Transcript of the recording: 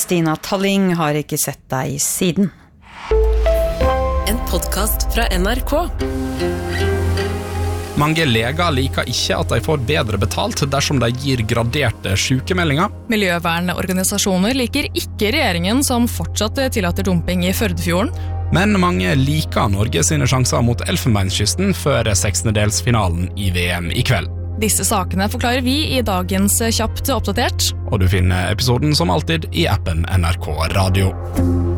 Stina Talling har ikke sett deg siden. En podcast fra NRK. Mange leger liker ikke at de får bedre betalt dersom de gir graderte sykemeldinger. Miljøvernorganisasjoner liker ikke regjeringen som fortsatt tillater dumping i Førdefjorden. Men mange liker Norge sine sjanser mot Elfenbenskysten før 16-delsfinalen i VM i kveld. Disse sakene forklarer vi i dagens Kjapt oppdatert. Og du finner episoden som alltid i appen NRK Radio.